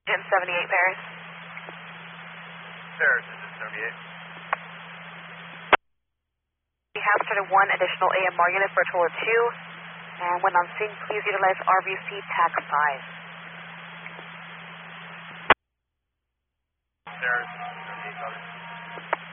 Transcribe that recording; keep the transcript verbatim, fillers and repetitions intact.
Engine seventy-eight, Paris. Paris, Engine seventy-eight. We have started one additional A M R unit for a total of two. And when on scene, please utilize R V C TAC five. Paris, seventy-eight, copy.